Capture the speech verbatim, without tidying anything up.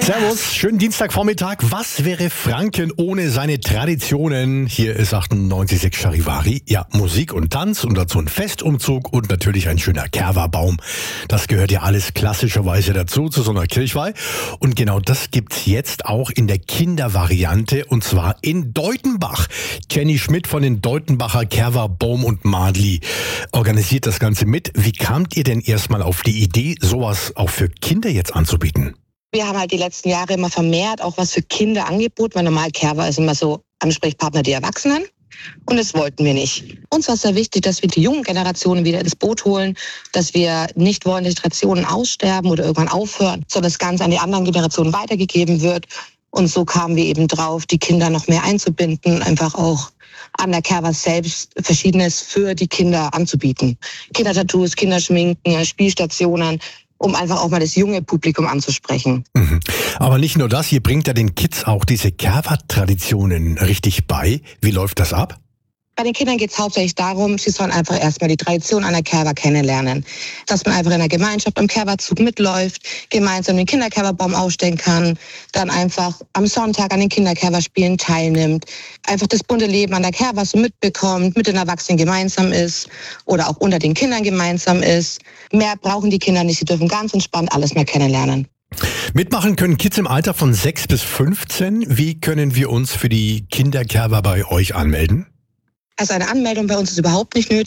Servus, schönen Dienstagvormittag. Was wäre Franken ohne seine Traditionen? Hier ist achtundneunzig Komma sechs Charivari. Ja, Musik und Tanz und dazu ein Festumzug und natürlich ein schöner Kerwa-Baum. Das gehört ja alles klassischerweise dazu, zu so einer Kirchweih. Und genau das gibt's jetzt auch in der Kindervariante und zwar in Deutenbach. Jenny Schmidt von den Deutenbacher Kerwa, Baum und Madli organisiert das Ganze mit. Wie kamt ihr denn erstmal auf die Idee, sowas auch für Kinder jetzt anzubieten? Wir haben halt die letzten Jahre immer vermehrt auch was für Kinder angeboten, weil normal Kerwa ist immer so Ansprechpartner die Erwachsenen. Und das wollten wir nicht. Uns war es sehr wichtig, dass wir die jungen Generationen wieder ins Boot holen, dass wir nicht wollen, dass die Traditionen aussterben oder irgendwann aufhören, sondern das Ganze an die anderen Generationen weitergegeben wird. Und so kamen wir eben drauf, die Kinder noch mehr einzubinden, einfach auch an der Kerwa selbst Verschiedenes für die Kinder anzubieten. Kindertattoos, Kinderschminken, Spielstationen, um einfach auch mal das junge Publikum anzusprechen. Mhm. Aber nicht nur das, ihr bringt ja den Kids auch diese Kerwa-Traditionen richtig bei. Wie läuft das ab? Bei den Kindern geht es hauptsächlich darum, sie sollen einfach erstmal die Tradition an der Kerwa kennenlernen. Dass man einfach in der Gemeinschaft am Kerwa-Zug mitläuft, gemeinsam den Kinderkerwa-Baum aufstellen kann, dann einfach am Sonntag an den Kinderkerwa-Spielen teilnimmt, einfach das bunte Leben an der Kerwa so mitbekommt, mit den Erwachsenen gemeinsam ist oder auch unter den Kindern gemeinsam ist. Mehr brauchen die Kinder nicht, sie dürfen ganz entspannt alles mehr kennenlernen. Mitmachen können Kids im Alter von sechs bis fünfzehn. Wie können wir uns für die Kinderkerwa bei euch anmelden? Also eine Anmeldung bei uns ist überhaupt nicht nötig.